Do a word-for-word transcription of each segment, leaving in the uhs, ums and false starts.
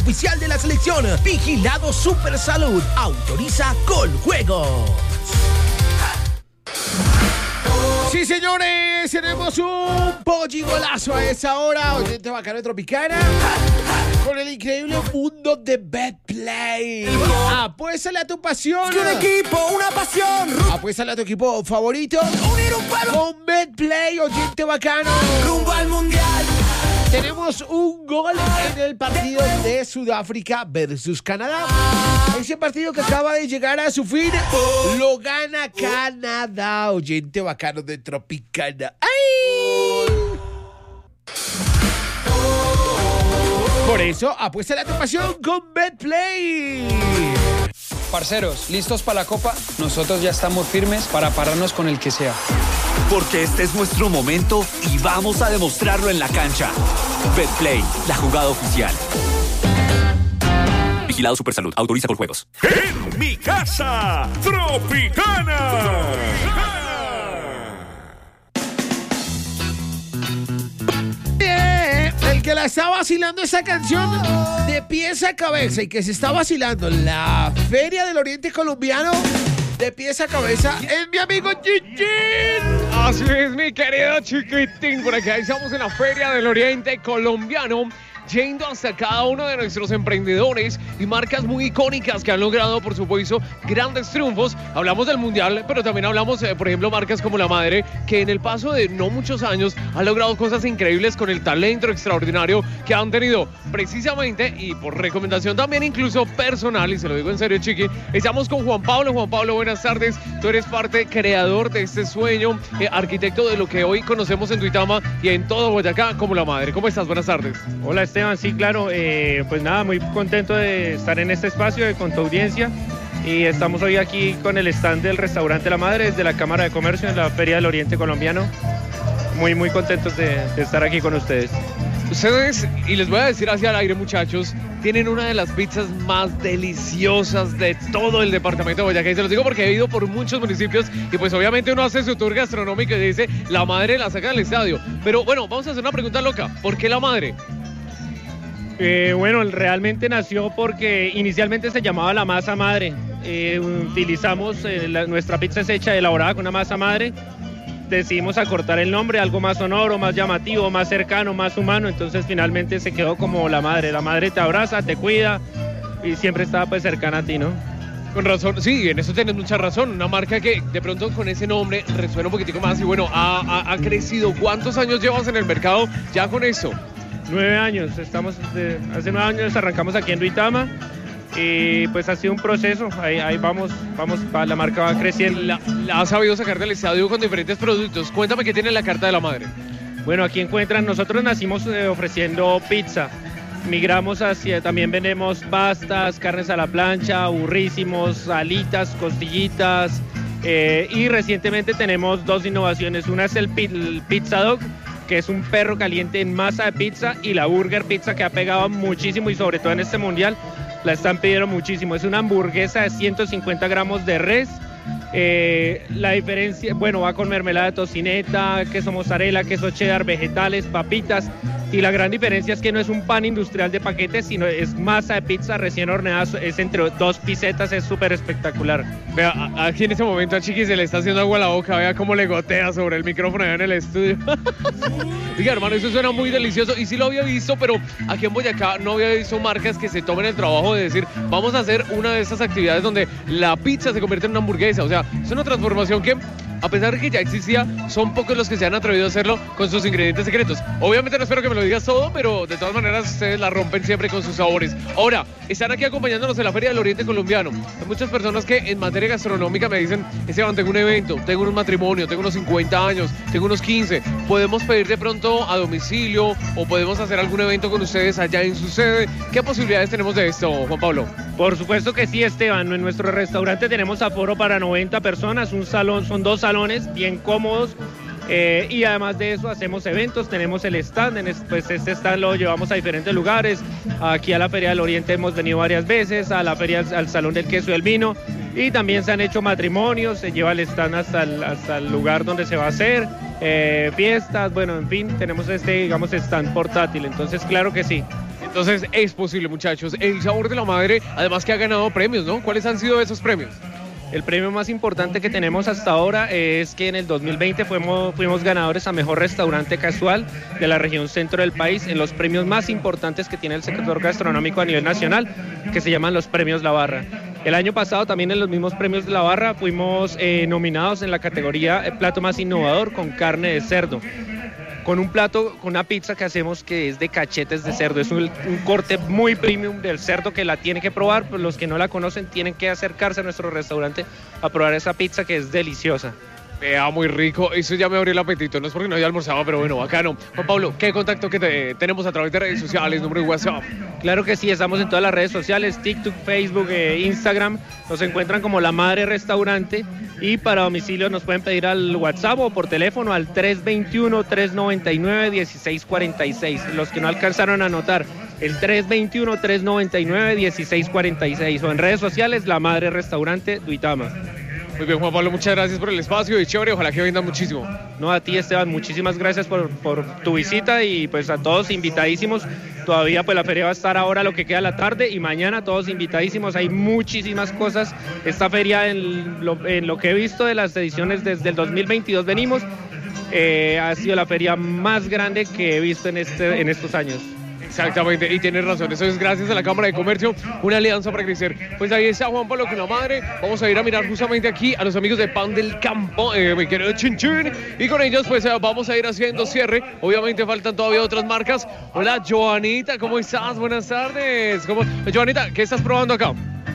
oficial de la selección. Vigilado Supersalud. Autoriza Coljuegos. Sí, señores, tenemos un polligolazo a esa hora. Oyente bacano Tropicana. Con el increíble mundo de Betplay. Apuéstale a tu pasión. Un equipo, una pasión. Apuéstale a tu equipo favorito. Unir un pueblo. Con Betplay, oyente bacano. Rumbo al mundial. Tenemos un gol en el partido de Sudáfrica versus Canadá. Ese partido que acaba de llegar a su fin lo gana Canadá, oyente bacano de Tropicana. ¡Ay! Por eso, apuesta a tu pasión con Betplay. Parceros, ¿listos para la Copa? Nosotros ya estamos firmes para pararnos con el que sea. Porque este es nuestro momento y vamos a demostrarlo en la cancha. Betplay, la jugada oficial. Vigilado Supersalud. Autoriza Coljuegos. En mi casa, Tropicana. Eh, el que la está vacilando esa canción de pies a cabeza y que se está vacilando la Feria del Oriente Colombiano de pies a cabeza es mi amigo Chiquín. Así es, mi querido Chiquitín. Por acá estamos en la Feria del Oriente Colombiano, yendo hasta cada uno de nuestros emprendedores y marcas muy icónicas que han logrado, por supuesto, grandes triunfos. Hablamos del Mundial, pero también hablamos, eh, por ejemplo, marcas como La Madre, que en el paso de no muchos años han logrado cosas increíbles con el talento extraordinario que han tenido precisamente, y por recomendación también incluso personal, y se lo digo en serio, Chiqui. Estamos con Juan Pablo. Juan Pablo, buenas tardes. Tú eres parte creador de este sueño, eh, arquitecto de lo que hoy conocemos en Duitama y en todo Boyacá como La Madre. ¿Cómo estás? Buenas tardes. Hola, Esteban, sí, claro, eh, pues nada, muy contento de estar en este espacio eh, con tu audiencia, y estamos hoy aquí con el stand del restaurante La Madre desde la Cámara de Comercio en la Feria del Oriente Colombiano. Muy, muy contentos de, de estar aquí con ustedes. Ustedes, y les voy a decir hacia el aire, muchachos, tienen una de las pizzas más deliciosas de todo el departamento de Boyacá, y se los digo porque he ido por muchos municipios y pues obviamente uno hace su tour gastronómico y dice, La Madre la saca del estadio. Pero bueno, vamos a hacer una pregunta loca. ¿Por qué La Madre? Eh, bueno, realmente nació porque inicialmente se llamaba la masa madre. Eh, utilizamos, eh, la, nuestra pizza es hecha, elaborada con una masa madre. Decidimos acortar el nombre, algo más sonoro, más llamativo, más cercano, más humano. Entonces finalmente se quedó como La Madre. La Madre te abraza, te cuida y siempre está pues cercana a ti, ¿no? Con razón, sí, en eso tienes mucha razón. Una marca que de pronto con ese nombre resuena un poquitico más y bueno, ha, ha, ha crecido. ¿Cuántos años llevas en el mercado ya con eso? Nueve años, estamos de, hace nueve años arrancamos aquí en Duitama y pues ha sido un proceso, ahí, ahí vamos, vamos, la marca va creciendo. La, la has sabido sacar del estadio con diferentes productos. Cuéntame qué tiene la carta de La Madre. Bueno, aquí encuentran, nosotros nacimos eh, ofreciendo pizza, migramos hacia, también vendemos pastas, carnes a la plancha, burrísimos, alitas, costillitas, eh, y recientemente tenemos dos innovaciones. Una es el, el Pizza Dog, que es un perro caliente en masa de pizza, y la Burger Pizza, que ha pegado muchísimo y sobre todo en este mundial la están pidiendo muchísimo. Es una hamburguesa de ciento cincuenta gramos de res. Eh, la diferencia, bueno, va con mermelada de tocineta, queso mozzarella, queso cheddar, vegetales, papitas, y la gran diferencia es que no es un pan industrial de paquetes, sino es masa de pizza recién horneada, es entre dos pisetas, es súper espectacular. Vea, aquí en este momento a Chiqui se le está haciendo agua a la boca, vea cómo le gotea sobre el micrófono allá en el estudio. Oiga, hermano, eso suena muy delicioso y sí lo había visto, pero aquí en Boyacá no había visto marcas que se tomen el trabajo de decir, vamos a hacer una de esas actividades donde la pizza se convierte en una hamburguesa. O sea, es una transformación que, a pesar de que ya existía, son pocos los que se han atrevido a hacerlo con sus ingredientes secretos. Obviamente no espero que me lo digas todo, pero de todas maneras ustedes la rompen siempre con sus sabores. Ahora, están aquí acompañándonos en la Feria del Oriente Colombiano. Hay muchas personas que en materia gastronómica me dicen, Esteban, tengo un evento, tengo un matrimonio, tengo unos cincuenta años, tengo unos quince. ¿Podemos pedir de pronto a domicilio o podemos hacer algún evento con ustedes allá en su sede? ¿Qué posibilidades tenemos de esto, Juan Pablo? Por supuesto que sí, Esteban. En nuestro restaurante tenemos aforo para noventa personas, un salón, son dos salones bien cómodos, eh, y además de eso hacemos eventos, tenemos el stand, en este, pues este stand lo llevamos a diferentes lugares. Aquí a la Feria del Oriente hemos venido varias veces, a la feria, al Salón del Queso y el Vino, y también se han hecho matrimonios, se lleva el stand hasta el, hasta el lugar donde se va a hacer, eh, fiestas, bueno, en fin, tenemos este, digamos, stand portátil, entonces claro que sí. Entonces es posible, muchachos. El sabor de la madre, además que ha ganado premios, ¿no? ¿Cuáles han sido esos premios? El premio más importante que tenemos hasta ahora es que en el dos mil veinte fuimos, fuimos ganadores a Mejor Restaurante Casual de la región centro del país en los premios más importantes que tiene el sector gastronómico a nivel nacional, que se llaman los Premios La Barra. El año pasado también en los mismos Premios de La Barra fuimos eh, nominados en la categoría eh, Plato Más Innovador con carne de cerdo, con un plato, con una pizza que hacemos que es de cachetes de cerdo. Es un, un corte muy premium del cerdo que la tienen que probar, pues los que no la conocen tienen que acercarse a nuestro restaurante a probar esa pizza que es deliciosa. Vea, muy rico, eso ya me abrió el apetito, no es porque no haya almorzado, pero bueno, bacano. Juan Pablo, ¿qué contacto que te, tenemos a través de redes sociales, número de WhatsApp? Claro que sí, estamos en todas las redes sociales, TikTok, Facebook, eh, Instagram, nos encuentran como La Madre Restaurante y para domicilio nos pueden pedir al WhatsApp o por teléfono al tres dos uno, tres nueve nueve, uno seis cuatro seis. Los que no alcanzaron a anotar, el tres dos uno, tres nueve nueve, uno seis cuatro seis o en redes sociales La Madre Restaurante Duitama. Muy bien, Juan Pablo, muchas gracias por el espacio y chévere, ojalá que vendan muchísimo. No, a ti, Esteban, muchísimas gracias por, por tu visita y pues a todos invitadísimos. Todavía pues la feria va a estar ahora lo que queda de la tarde y mañana todos invitadísimos. Hay muchísimas cosas. Esta feria, en lo, en lo que he visto de las ediciones desde el dos mil veintidós venimos, eh, ha sido la feria más grande que he visto en, este, en estos años. Exactamente, y tienes razón, eso es gracias a la Cámara de Comercio, una alianza para crecer. Pues ahí está Juan Pablo con la madre, vamos a ir a mirar justamente aquí a los amigos de Pan del Campo, eh, me quiero chin chin, y con ellos pues eh, vamos a ir haciendo cierre, obviamente faltan todavía otras marcas. Hola Joanita, ¿cómo estás? Buenas tardes. ¿Cómo? Joanita, ¿qué estás probando acá?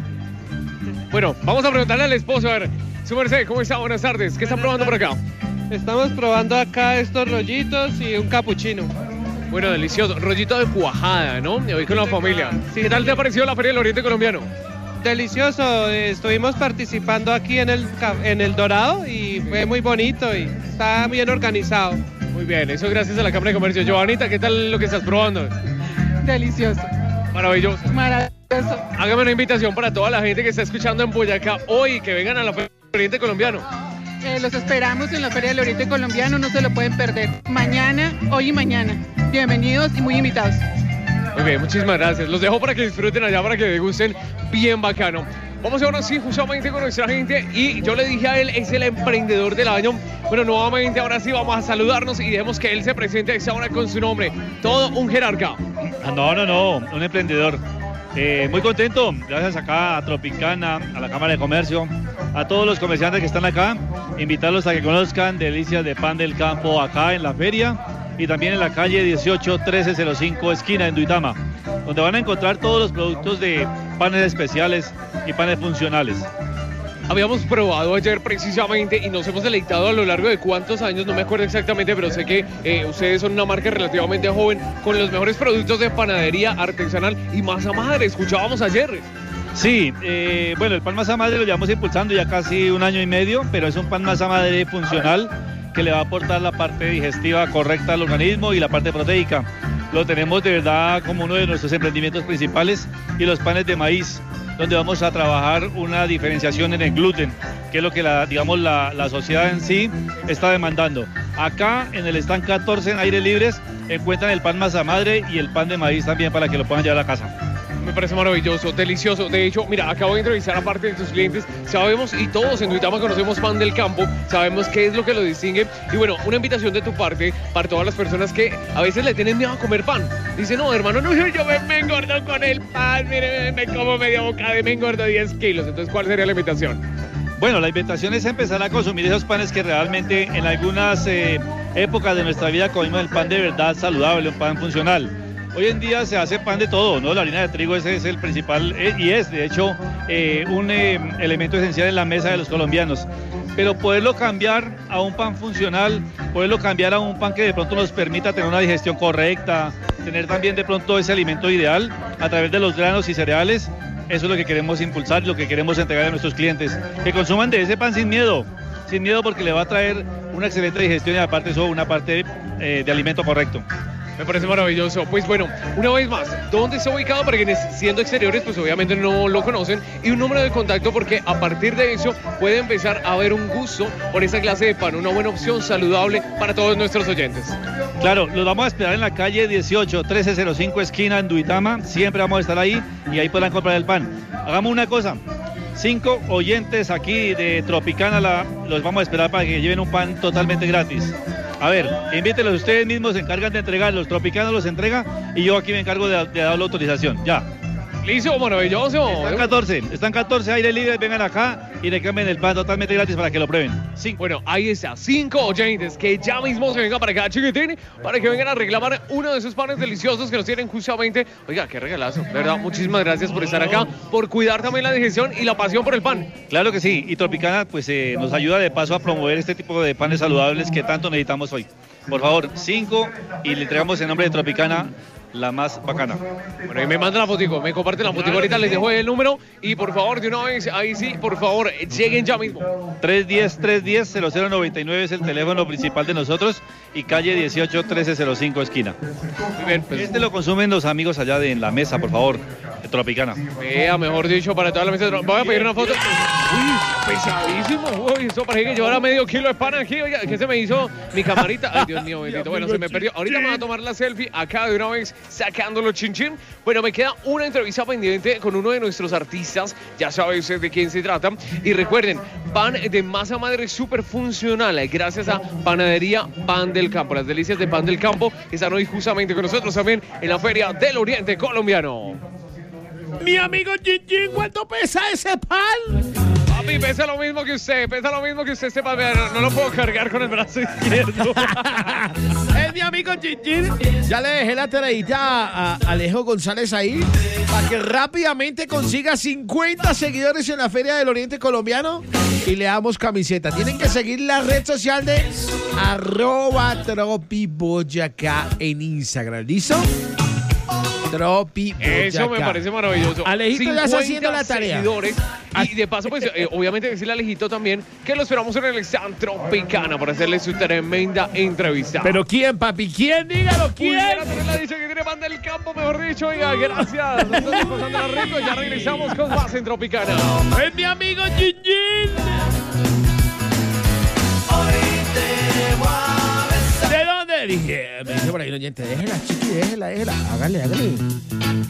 Bueno, vamos a preguntarle al esposo, a ver, su merced, ¿cómo está? Buenas tardes, ¿qué están probando por acá? Estamos probando acá estos rollitos y un capuchino. Bueno, delicioso. Rollito de cuajada, ¿no? Y hoy con la familia. Sí, ¿Qué tal sí. te ha parecido la Feria del Oriente Colombiano? Delicioso. Estuvimos participando aquí en el, en el Dorado y fue muy bonito y está bien organizado. Muy bien, eso gracias a la Cámara de Comercio. Joanita, ¿qué tal lo que estás probando? Delicioso. Maravilloso. Maravilloso. Hágame una invitación para toda la gente que está escuchando en Boyacá hoy, que vengan a la Feria del Oriente Colombiano. Eh, los esperamos en la Feria del Oriente Colombiano, no se lo pueden perder. Mañana, hoy y mañana. Bienvenidos y muy invitados. Muy bien, muchísimas gracias. Los dejo para que disfruten allá, para que degusten bien bacano. Vamos ahora sí, justamente con nuestra gente y yo le dije a él, es el emprendedor del año. Bueno, nuevamente ahora sí vamos a saludarnos y dejemos que él se presente a esta hora con su nombre. Todo un jerarca. Ah, no, no, no, un emprendedor. Eh, muy contento, gracias acá a Tropicana, a la Cámara de Comercio, a todos los comerciantes que están acá, invitarlos a que conozcan delicias de Pan del Campo acá en la feria y también en la calle dieciocho trece cero cinco esquina en Duitama, donde van a encontrar todos los productos de panes especiales y panes funcionales. Habíamos probado ayer precisamente y nos hemos deleitado a lo largo de cuántos años, no me acuerdo exactamente, pero sé que eh, ustedes son una marca relativamente joven con los mejores productos de panadería artesanal y masa madre, escuchábamos ayer. Sí, eh, bueno, el pan masa madre lo llevamos impulsando ya casi un año y medio, pero es un pan masa madre funcional que le va a aportar la parte digestiva correcta al organismo y la parte proteica. Lo tenemos de verdad como uno de nuestros emprendimientos principales y los panes de maíz, donde vamos a trabajar una diferenciación en el gluten, que es lo que la, digamos, la, la sociedad en sí está demandando. Acá en el stand catorce en aires libres encuentran el pan masa madre y el pan de maíz también para que lo puedan llevar a la casa. Me parece maravilloso, delicioso. De hecho, mira, acabo de entrevistar a parte de tus clientes. Sabemos, y todos en Duitama conocemos Pan del Campo, sabemos qué es lo que lo distingue. Y bueno, una invitación de tu parte para todas las personas que a veces le tienen miedo a comer pan. Dicen, no, hermano, no, yo me, me engordo con el pan, mire, me como media boca de me engordo diez kilos. Entonces, ¿cuál sería la invitación? Bueno, la invitación es empezar a consumir esos panes que realmente en algunas eh, épocas de nuestra vida comimos el pan de verdad saludable, un pan funcional. Hoy en día se hace pan de todo, ¿no? La harina de trigo ese es el principal eh, y es, de hecho, eh, un eh, elemento esencial en la mesa de los colombianos. Pero poderlo cambiar a un pan funcional, poderlo cambiar a un pan que de pronto nos permita tener una digestión correcta, tener también de pronto ese alimento ideal a través de los granos y cereales, eso es lo que queremos impulsar, lo que queremos entregar a nuestros clientes. Que consuman de ese pan sin miedo, sin miedo porque le va a traer una excelente digestión y aparte eso, una parte eh, de alimento correcto. Me parece maravilloso. Pues bueno, una vez más, ¿dónde está ubicado? Para quienes siendo exteriores, pues obviamente no lo conocen. Y un número de contacto porque a partir de eso puede empezar a haber un gusto por esa clase de pan. Una buena opción saludable para todos nuestros oyentes. Claro, los vamos a esperar en la calle dieciocho, trece cero cinco, esquina en Duitama. Siempre vamos a estar ahí y ahí podrán comprar el pan. Hagamos una cosa. Cinco oyentes aquí de Tropicana la, los vamos a esperar para que lleven un pan totalmente gratis. A ver, invítenlos ustedes mismos, se encargan de entregarlos. Tropicana los entrega y yo aquí me encargo de, de dar la autorización. Ya. Listo, maravilloso. Están catorce, están catorce aire libre, vengan acá y le cambien el pan totalmente gratis para que lo prueben. Sí. Bueno, ahí está, cinco oyentes que ya mismo se vengan para acá, chiquitín, para que vengan a reclamar uno de esos panes deliciosos que nos tienen justamente. Oiga, qué regalazo, de verdad, muchísimas gracias por estar acá, por cuidar también la digestión y la pasión por el pan. Claro que sí, y Tropicana pues eh, nos ayuda de paso a promover este tipo de panes saludables que tanto necesitamos hoy. Por favor, cinco y le entregamos en nombre de Tropicana la más bacana. Bueno, y me manda la fotico, me comparte la fotico, ahorita les dejo el número y por favor, de una vez, ahí sí, por favor, lleguen ya mismo. tres diez, tres diez, cero cero noventa y nueve es el teléfono principal de nosotros y calle dieciocho, trece cero cinco, esquina. Muy bien, pues. Este lo consumen los amigos allá de en la mesa, por favor, de Tropicana. Vea, mejor dicho, para toda la mesa. Voy a pedir una foto. Uy, pesadísimo. Uy, eso parece que llevara medio kilo de pan aquí. Oiga, ¿qué se me hizo mi camarita? Ay, Dios mío, bendito. Bueno, se me perdió. Ahorita me voy a tomar la selfie acá de una vez, sacándolo chin chin. Bueno, me queda una entrevista pendiente con uno de nuestros artistas. Ya sabes de quién se trata. Y recuerden, pan de masa madre súper funcional. Gracias a Panadería Pan del Campo. Las delicias de Pan del Campo están hoy justamente con nosotros también en la Feria del Oriente Colombiano. Mi amigo Gigi, ¿cuánto pesa ese pan? Papi, pesa lo mismo que usted, pesa lo mismo que usted, este papi. No, no lo puedo cargar con el brazo izquierdo. Es mi amigo Gigi. Ya le dejé la tareita a, a Alejo González ahí para que rápidamente consiga cincuenta seguidores en la Feria del Oriente Colombiano y le damos camiseta. Tienen que seguir la red social de arroba tropiboyacá en Instagram. ¿Listo? Tropi Eso me parece maravilloso. Alejito ya está haciendo la tarea. Seguidores. Y de paso, pues, eh, obviamente decirle a Alejito también que lo esperamos en el stand Tropicana para hacerle su tremenda entrevista. ¿Pero quién, papi? ¿Quién? Dígalo, ¿quién? Pudiera tenerla dicho que tiene Pan del Campo, mejor dicho. Oiga, gracias. Entonces, pasándola rico, ya regresamos con más en Tropicana. Es mi amigo Gingin. ¿De dónde? Dije, me dice por ahí un oyente, déjela, chiqui, déjela, déjela. Hágale, hágale.